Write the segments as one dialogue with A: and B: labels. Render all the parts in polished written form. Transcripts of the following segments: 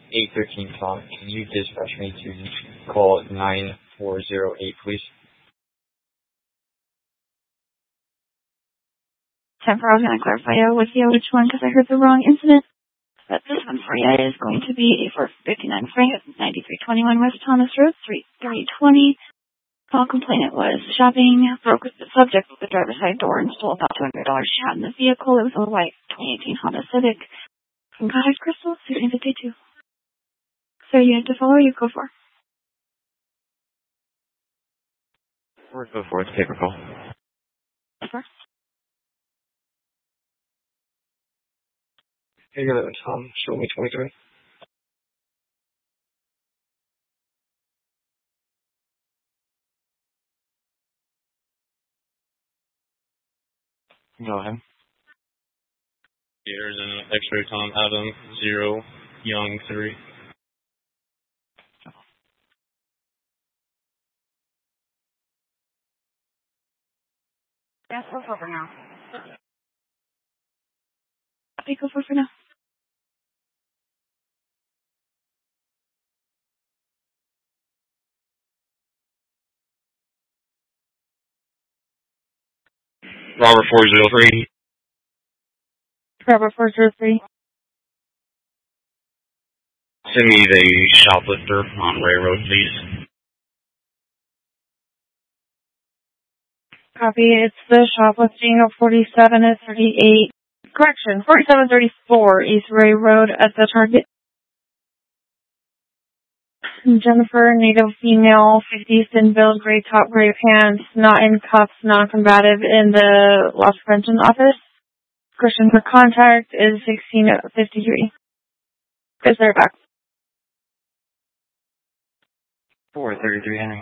A: 813 Tom. Can you dispatch me to call 9408, please?
B: 10-4, I was going to clarify with you which one because I heard the wrong incident. But this one for you is going to be a 459 Frank, 9321 West Thomas Road, 320. Call complainant was shopping, broke with the subject with the driver's side door and stole about $200 shot in the vehicle. It was a white 2018 Honda Civic from Cottage Crystal, 1652. So you have to follow or you go for?
A: Or go for it, paper call.
B: First.
A: Hey, you got it, Tom. Show me 23. Go ahead. Here's an X-ray Tom Adam 0 Young 3.
B: Yeah, go for now. Okay, go for now.
A: Robert 403.
B: Robert 403.
A: Send me the shoplifter on Railroad, please.
B: Copy. It's the shoplifting of 47 at 38. Correction, 4734 East Ray Road at the Target. Jennifer, native female, 50, thin build, gray top, gray pants, not in cuffs, non-combative in the loss prevention office. Description for contact is 1653. Is there back?
A: 433 Henry.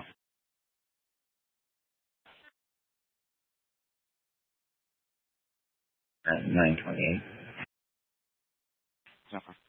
A: At 928.